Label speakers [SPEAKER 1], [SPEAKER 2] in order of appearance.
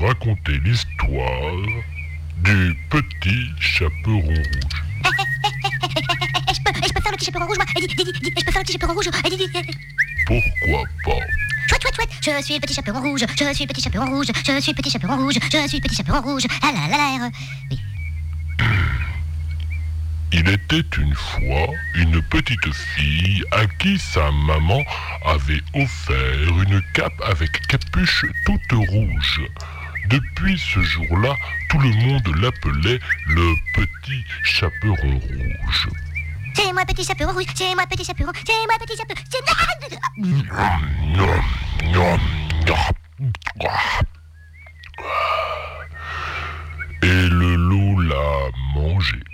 [SPEAKER 1] raconter l'histoire du petit chaperon rouge.
[SPEAKER 2] Je peux faire le petit chaperon rouge, moi. Je peux faire le petit chaperon rouge.
[SPEAKER 1] Pourquoi pas?
[SPEAKER 2] Chouette. Je suis le petit chaperon rouge. Je suis le petit chaperon rouge. Je suis le petit chaperon rouge. Je suis le petit chaperon rouge. Ah là là là. Oui.
[SPEAKER 1] Il était une fois une petite fille à qui sa maman avait offert une cape avec capuche toute rouge. Depuis ce jour-là, tout le monde l'appelait le petit chaperon rouge.
[SPEAKER 2] C'est moi petit chaperon rouge. C'est moi petit chaperon. C'est moi petit chaperon.
[SPEAKER 1] Et le loup l'a mangé.